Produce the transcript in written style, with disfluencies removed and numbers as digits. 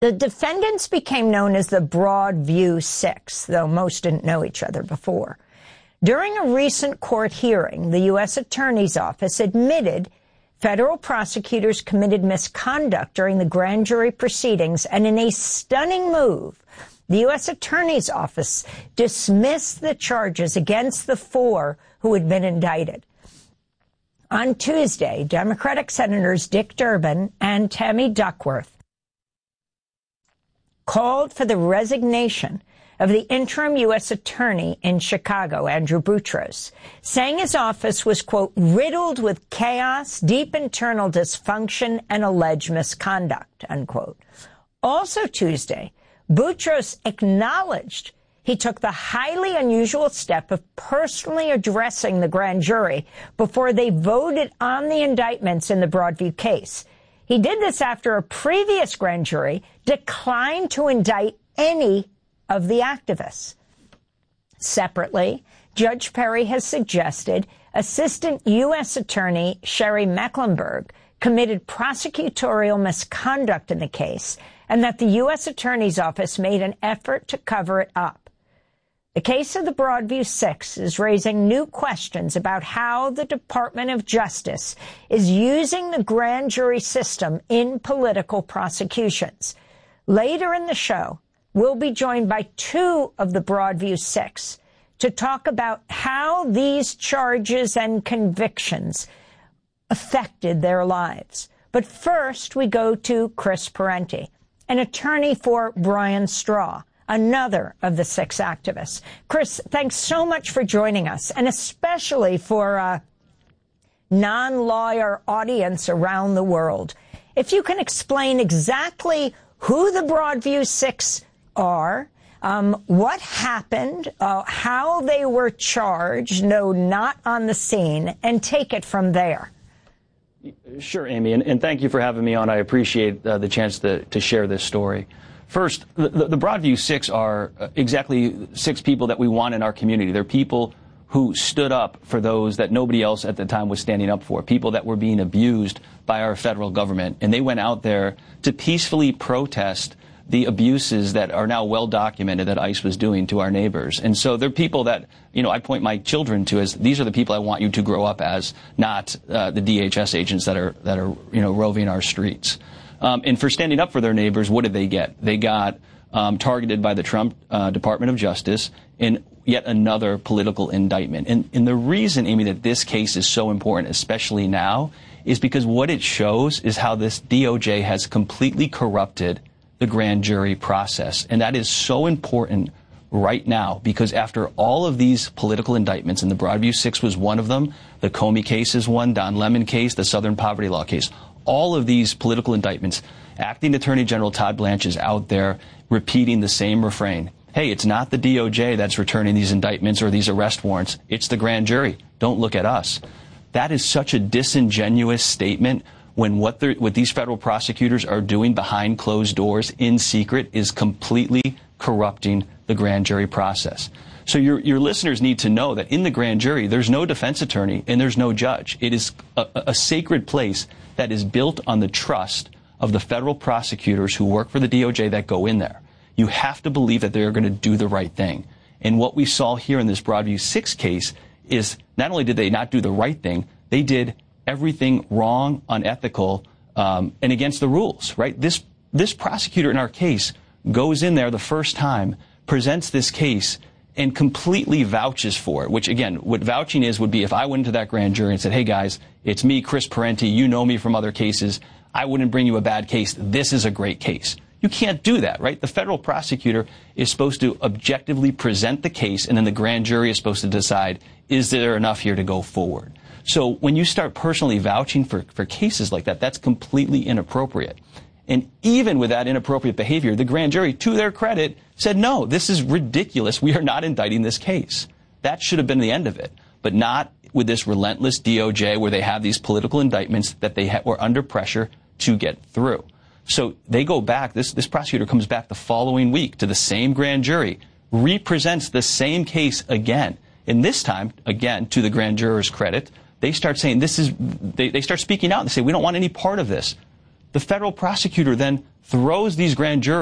The defendants became known as the Broadview Six, though most didn't know each other before. During a recent court hearing, the U.S. Attorney's Office admitted federal prosecutors committed misconduct during the grand jury proceedings, and in a stunning move, the U.S. Attorney's Office dismissed the charges against the four who had been indicted. On Tuesday, Democratic Senators Dick Durbin and Tammy Duckworth called for the resignation of the interim U.S. attorney in Chicago, Andrew Boutros, saying his office was, quote, riddled with chaos, deep internal dysfunction, and alleged misconduct, unquote. Also Tuesday, Boutros acknowledged he took the highly unusual step of personally addressing the grand jury before they voted on the indictments in the Broadview case. He did this after a previous grand jury declined to indict any of the activists. Separately, Judge Perry has suggested Assistant U.S. Attorney Sherry Mecklenburg committed prosecutorial misconduct in the case and that the U.S. Attorney's Office made an effort to cover it up. The case of the Broadview Six is raising new questions about how the Department of Justice is using the grand jury system in political prosecutions. Later in the show, we'll be joined by two of the Broadview Six to talk about how these charges and convictions affected their lives. But first, we go to Chris Parenti, an attorney for Brian Straw, another of the six activists. Chris, thanks so much for joining us, and especially for a non-lawyer audience around the world. If you can explain exactly who the Broadview Six are, what happened, how they were charged, no, not on the scene, and take it from there. Sure, Amy, and thank you for having me on. I appreciate the chance to share this story. First, the Broadview Six are exactly six people that we want in our community. They're people who stood up for those that nobody else at the time was standing up for, people that were being abused by our federal government. And they went out there to peacefully protest the abuses that are now well documented that ICE was doing to our neighbors. And so they're people that, I point my children to as these are the people I want you to grow up as, not the DHS agents that are roving our streets. And for standing up for their neighbors, what did they get? They got targeted by the Trump Department of Justice in yet another political indictment. And the reason, Amy, that this case is so important, especially now, is because what it shows is how this DOJ has completely corrupted the grand jury process. And that is so important right now because after all of these political indictments, and the Broadview Six was one of them, the Comey case is one, Don Lemon case, the Southern Poverty Law case, all of these political indictments, Acting Attorney General Todd Blanche is out there repeating the same refrain. Hey, it's not the DOJ that's returning these indictments or these arrest warrants. It's the grand jury. Don't look at us. That is such a disingenuous statement when what these federal prosecutors are doing behind closed doors in secret is completely corrupting the grand jury process. So your listeners need to know that in the grand jury, there's no defense attorney and there's no judge. It is a sacred place that is built on the trust of the federal prosecutors who work for the DOJ that go in there. You have to believe that they're going to do the right thing. And what we saw here in this Broadview Six case is not only did they not do the right thing, they did everything wrong, unethical, and against the rules, right? This prosecutor in our case goes in there the first time, presents this case, and completely vouches for it, which, again, what vouching is would be if I went into that grand jury and said, hey, guys, it's me, Chris Parenti, you know me from other cases, I wouldn't bring you a bad case, this is a great case. You can't do that, right? The federal prosecutor is supposed to objectively present the case, and then the grand jury is supposed to decide, is there enough here to go forward? So when you start personally vouching for cases like that, that's completely inappropriate. And even with that inappropriate behavior, the grand jury, to their credit, said, no, this is ridiculous. We are not indicting this case. That should have been the end of it, but not with this relentless DOJ where they have these political indictments that they were under pressure to get through. So they go back, this prosecutor comes back the following week to the same grand jury, represents the same case again. And this time, again, to the grand juror's credit, they start saying they start speaking out and they say, we don't want any part of this. The federal prosecutor then throws these grand juries